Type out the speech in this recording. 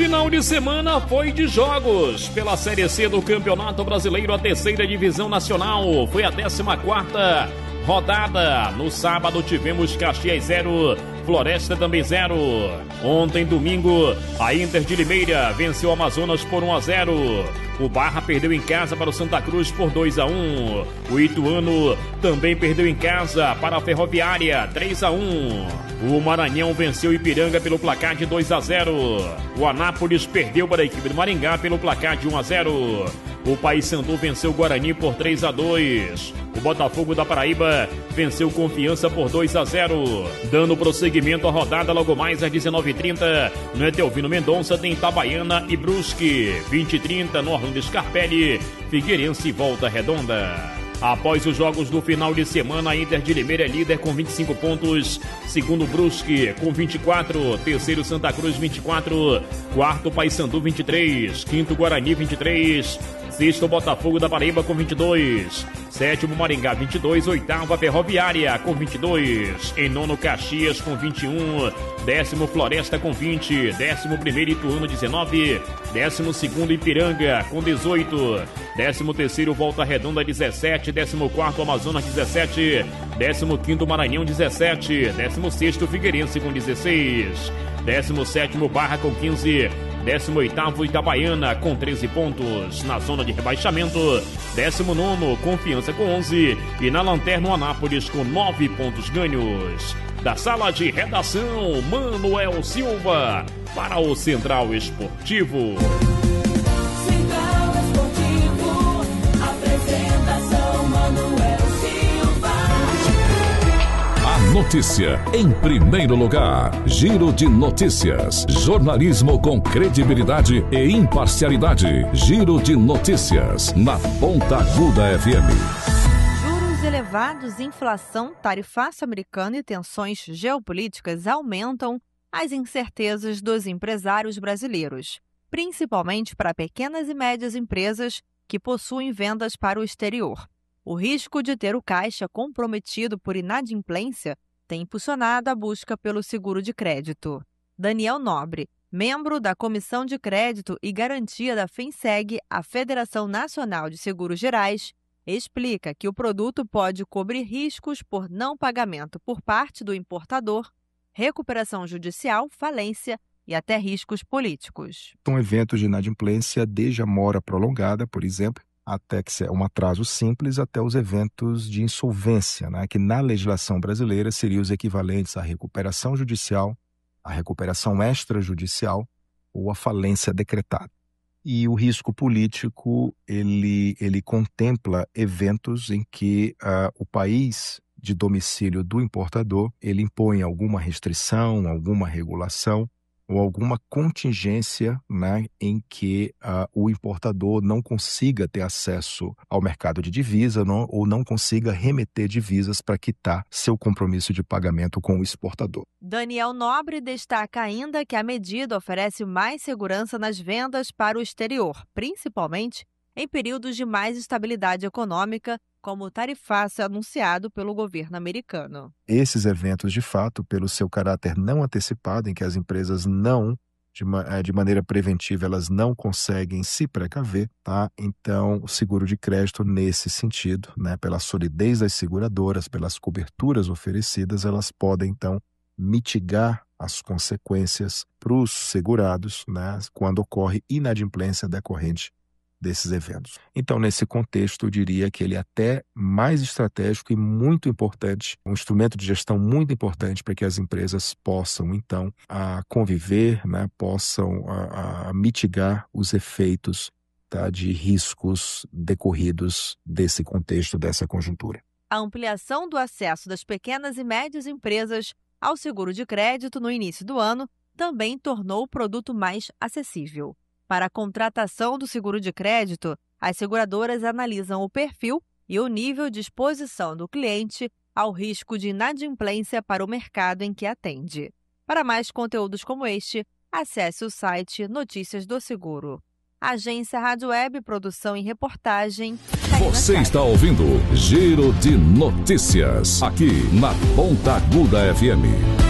Final de semana foi de jogos. Pela Série C do Campeonato Brasileiro, a terceira divisão nacional. Foi a 14ª rodada. No sábado tivemos Caxias 0, Floresta também 0. Ontem, domingo, a Inter de Limeira venceu o Amazonas por 1-0. O Barra perdeu em casa para o Santa Cruz por 2-1. O Ituano também perdeu em casa para a Ferroviária, 3-1. O Maranhão venceu o Ipiranga pelo placar de 2-0. O Anápolis perdeu para a equipe do Maringá pelo placar de 1-0. O Paysandu venceu o Guarani por 3-2. O Botafogo da Paraíba venceu o Confiança por 2-0. Dando prosseguimento à rodada logo mais às 19h30, no Etelvino Mendonça tem Itabaiana e Brusque. 20h30 no Orlando Scarpelli, Figueirense e Volta Redonda. Após os jogos do final de semana, a Inter de Limeira é líder com 25 pontos, segundo Brusque com 24, terceiro Santa Cruz 24, quarto Paysandu 23, quinto Guarani 23, sexto Botafogo da Paraíba com 22, sétimo Maringá 22, oitavo a Ferroviária com 22, em nono Caxias com 21, décimo Floresta com 20, décimo primeiro Ituano 19, décimo segundo Ipiranga com 18, décimo terceiro Volta Redonda 17, décimo quarto Amazonas 17, décimo quinto Maranhão 17, décimo sexto Figueirense com 16, décimo sétimo Barra com 15, 18º Itabaiana com 13 pontos. Na zona de rebaixamento, 19º Confiança com 11 e na lanterna o Anápolis com 9 pontos ganhos. Da sala de redação, Manuel Silva para o Central Esportivo. Central Esportivo, apresentação Manuel Silva. A notícia em primeiro lugar. Giro de notícias. Jornalismo com credibilidade e imparcialidade. Giro de notícias na Ponta Aguda FM. Juros elevados, inflação, tarifaço americano e tensões geopolíticas aumentam as incertezas dos empresários brasileiros, principalmente para pequenas e médias empresas que possuem vendas para o exterior. O risco de ter o caixa comprometido por inadimplência tem impulsionado a busca pelo seguro de crédito. Daniel Nobre, membro da Comissão de Crédito e Garantia da FENSEG, a Federação Nacional de Seguros Gerais, explica que o produto pode cobrir riscos por não pagamento por parte do importador, recuperação judicial, falência e até riscos políticos. São eventos de inadimplência desde a mora prolongada, por exemplo, até que é um atraso simples, até os eventos de insolvência, né, que na legislação brasileira seriam os equivalentes à recuperação judicial, à recuperação extrajudicial ou à falência decretada. E o risco político, ele contempla eventos em que o país de domicílio do importador, ele impõe alguma restrição, alguma regulação ou alguma contingência, né, em que o importador não consiga ter acesso ao mercado de divisa ou não consiga remeter divisas para quitar seu compromisso de pagamento com o exportador. Daniel Nobre destaca ainda que a medida oferece mais segurança nas vendas para o exterior, principalmente em períodos de mais estabilidade econômica, como o tarifaço anunciado pelo governo americano. Esses eventos, de fato, pelo seu caráter não antecipado, em que as empresas não, de maneira preventiva, elas não conseguem se precaver, tá? Então, o seguro de crédito, nesse sentido, né, pela solidez das seguradoras, pelas coberturas oferecidas, elas podem, então, mitigar as consequências para os segurados, né, quando ocorre inadimplência decorrente desses eventos. Então, nesse contexto, eu diria que ele é até mais estratégico e muito importante, um instrumento de gestão muito importante para que as empresas possam, então, conviver, né, possam mitigar os efeitos, tá, de riscos decorridos desse contexto, dessa conjuntura. A ampliação do acesso das pequenas e médias empresas ao seguro de crédito no início do ano também tornou o produto mais acessível. Para a contratação do seguro de crédito, as seguradoras analisam o perfil e o nível de exposição do cliente ao risco de inadimplência para o mercado em que atende. Para mais conteúdos como este, acesse o site Notícias do Seguro. Agência Rádio Web, produção e reportagem. Você está ouvindo Giro de Notícias, aqui na Ponta Aguda FM.